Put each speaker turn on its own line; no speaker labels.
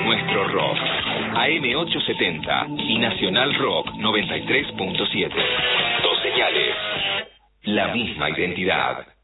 nuestro rock. AM870 y Nacional Rock 93.7. Dos señales, la misma identidad.